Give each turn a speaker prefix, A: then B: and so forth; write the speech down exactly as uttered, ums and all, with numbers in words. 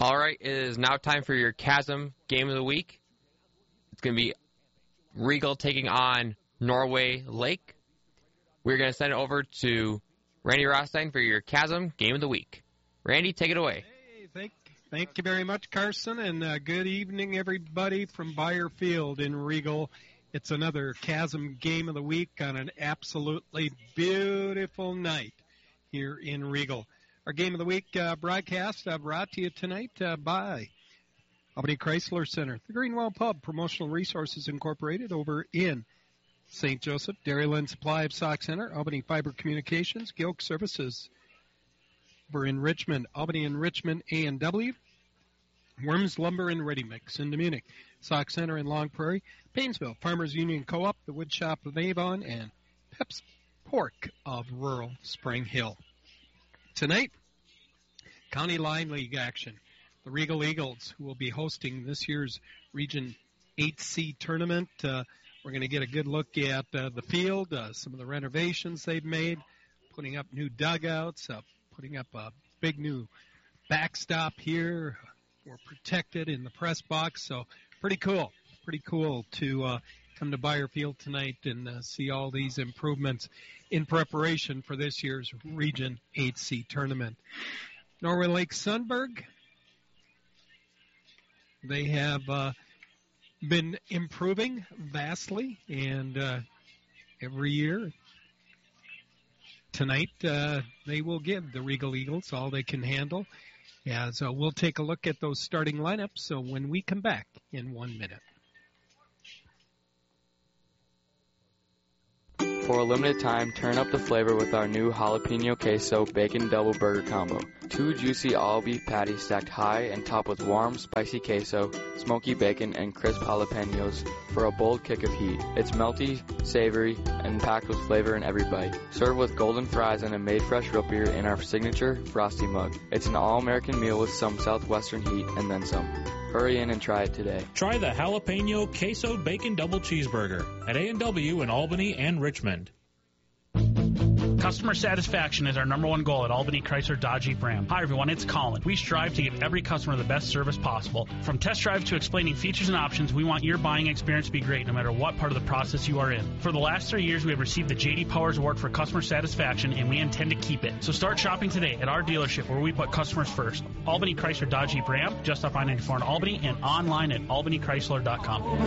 A: All right, it is now time for your Chasm Game of the Week. It's going to be Regal taking on Norway Lake. We're going to send it over to Randy Rothstein for your Chasm Game of the Week. Randy, take it away.
B: Hey, thank, thank you very much, Carson, and uh, good evening, everybody from Beyer Field in Regal. It's another Chasm Game of the Week on an absolutely beautiful night here in Regal. Our Game of the Week uh, broadcast uh, brought to you tonight uh, by Albany Chrysler Center, the Greenwell Pub, Promotional Resources Incorporated over in Saint Joseph, Dairyland Supply of Sauk Center, Albany Fiber Communications, Gilk Services over in Richmond, Albany and Richmond A and W, Worms Lumber and Ready Mix in Munich, Sauk Center in Long Prairie, Painesville, Farmers Union Co-op, the Wood Shop of Avon, and Pep's Pork of rural Spring Hill. Tonight, County Line League action. The Regal Eagles, who will be hosting this year's Region eight C tournament. Uh, we're going to get a good look at uh, the field, uh, some of the renovations they've made, putting up new dugouts, uh, putting up a big new backstop here. We're protected in the press box, so pretty cool. Pretty cool to uh, come to Beyer Field tonight and uh, see all these improvements in preparation for this year's Region eight C tournament. Norway Lake Sundberg, they have uh, been improving vastly, and uh, every year, tonight, uh, they will give the Regal Eagles all they can handle. Yeah, so we'll take a look at those starting lineups so when we come back in one minute.
C: For a limited time, turn up the flavor with our new jalapeno queso bacon double burger combo. Two juicy all-beef patties stacked high and topped with warm, spicy queso, smoky bacon, and crisp jalapenos for a bold kick of heat. It's melty, savory, and packed with flavor in every bite. Serve with golden fries and a made-fresh root beer in our signature Frosty mug. It's an all-American meal with some Southwestern heat and then some. Hurry in and try it today.
D: Try the jalapeno queso bacon double cheeseburger at A and W in Albany and Richmond.
E: Customer satisfaction is our number one goal at Albany Chrysler Dodge Jeep Ram. Hi everyone, it's Colin. We strive to give every customer the best service possible. From test drive to explaining features and options, we want your buying experience to be great no matter what part of the process you are in. For the last three years, we have received the J D Powers Award for customer satisfaction, and we intend to keep it. So start shopping today at our dealership where we put customers first. Albany Chrysler Dodge Jeep Ram, just off I ninety-four in Albany, and online at albany chrysler dot com.